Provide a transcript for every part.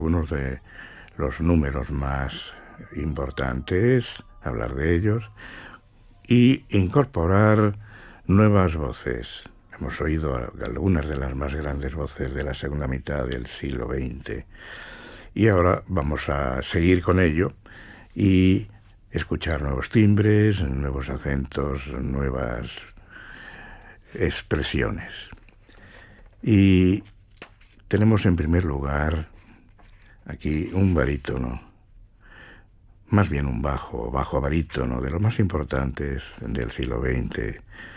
uno de los números más importantes, hablar de ellos y incorporar nuevas voces. Hemos oído algunas de las más grandes voces de la segunda mitad del siglo XX y ahora vamos a seguir con ello y escuchar nuevos timbres, nuevos acentos, nuevas expresiones. Y tenemos en primer lugar aquí un barítono, más bien un bajo barítono, de los más importantes del siglo XX.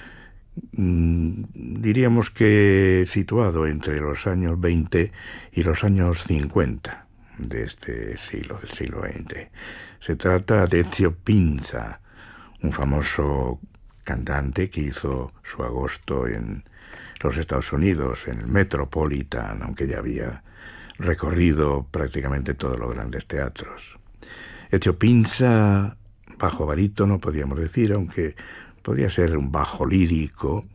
Diríamos que situado entre los años 20 y los años 50 de este siglo, del siglo XX. Se trata de Ezio Pinza, un famoso cantante que hizo su agosto en los Estados Unidos, en el Metropolitan, aunque ya había recorrido prácticamente todos los grandes teatros. Ezio Pinza, bajo barítono, podríamos decir, aunque podría ser un bajo lírico,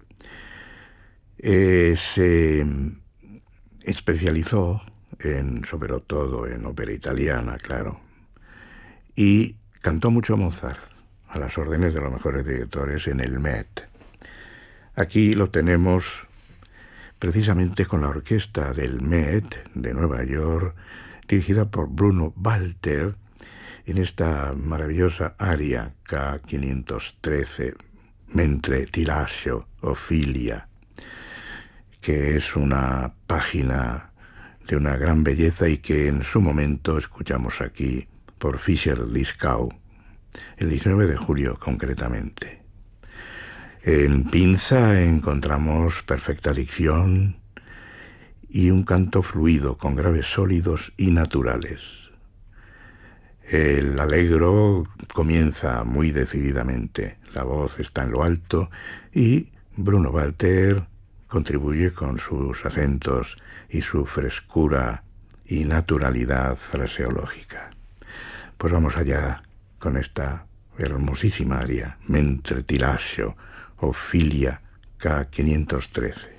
se especializó sobre todo en ópera italiana, claro, y cantó mucho a Mozart, a las órdenes de los mejores directores en el Met. Aquí lo tenemos precisamente con la orquesta del Met de Nueva York, dirigida por Bruno Walter, en esta maravillosa aria K513, Mentre ti lascio, Ophelia, que es una página de una gran belleza y que en su momento escuchamos aquí por Fischer-Dieskau, el 19 de julio concretamente. En Pinza encontramos perfecta dicción y un canto fluido con graves sólidos y naturales. El allegro comienza muy decididamente, la voz está en lo alto y Bruno Walter contribuye con sus acentos y su frescura y naturalidad fraseológica. Pues vamos allá con esta hermosísima aria, Mentre ti lascio, Ophelia K513.